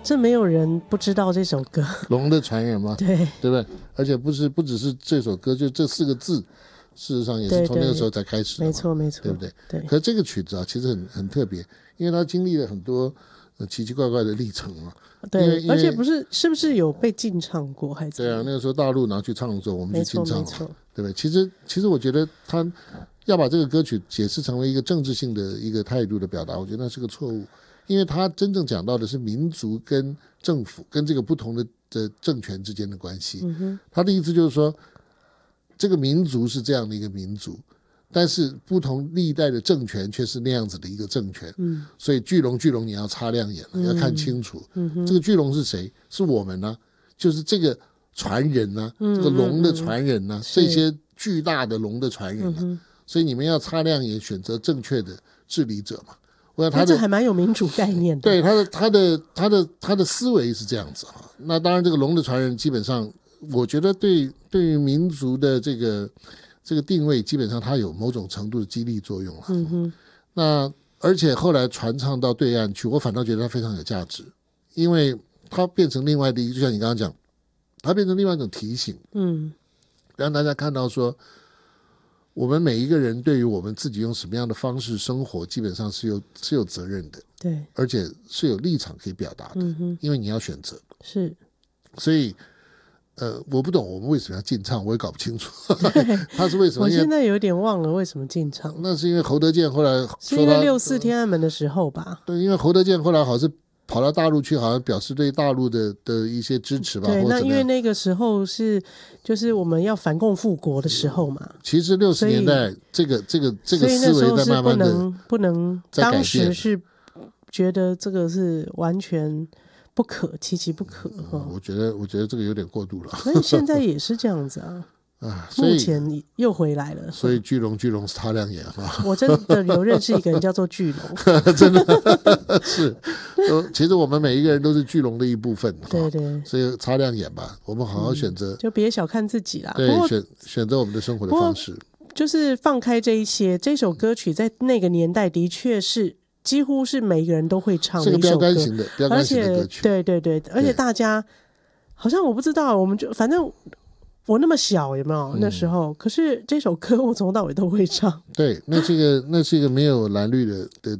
这没有人不知道这首歌。 龙的传人嘛， 对不对？而且不只是这首歌，就这4个字，事实上也是从那个时候才开始的嘛， 没错没错， 对不对？ 对。 可是这个曲子啊，其实很特别，因为它经历了很多奇奇怪怪的历程嘛。 对，而且是不是有被禁唱过还是？ 对啊，那个时候大陆拿去唱的时候，我们去禁唱了， 对不对？其实我觉得他要把这个歌曲解释成为一个政治性的一个态度的表达，我觉得那是个错误，因为他真正讲到的是民族跟政府跟这个不同的政权之间的关系。他的意思就是说，这个民族是这样的一个民族，但是不同历代的政权却是那样子的一个政权。所以巨龙你要擦亮眼了，要看清楚。这个巨龙是谁？是我们呢、就是这个传人呢、这个龙的传人呢、这些巨大的龙的传人呢、所以你们要擦亮眼，选择正确的治理者嘛。我想这还蛮有民主概念的。 对，他的思维是这样子哈。那当然，这个龙的传人基本上，我觉得对于民族的这个定位，基本上它有某种程度的激励作用了。那而且后来传唱到对岸去，我反倒觉得它非常有价值，因为它变成另外的一个，就像你刚刚讲，它变成另外一种提醒，让大家看到说，我们每一个人对于我们自己用什么样的方式生活，基本上是有责任的，对，而且是有立场可以表达的，因为你要选择，是，所以我不懂我们为什么要禁唱，我也搞不清楚他是为什么。 我现在有点忘了为什么禁唱， 那是因为侯德健后来说是因为6·4天安门的时候吧？ 对，因为侯德健后来好像是跑到大陆去，好像表示对大陆的一些支持吧。 对，那因为那个时候就是我们要反共复国的时候嘛。 其实60年代这个思维在慢慢的不能，当时是觉得这个是完全不可，其不可。 我觉得这个有点过度了。 所以现在也是这样子啊。目前又回来了， 所以巨龙擦亮眼哈。 我真的有认识一个人叫做巨龙， 真的是。其实我们每一个人都是巨龙的一部分，对，所以擦亮眼吧，我们好好选择， 就别小看自己啦。 对，选择我们的生活的方式。就是放开这一些，这首歌曲在那个年代的确是几乎是每个人都会唱的一首歌， 标杆型的歌曲。 对，而且大家好像我不知道，我们就反正。我那么小有没有那时候？可是这首歌我从头到尾都会唱。 对，那是一个没有蓝绿的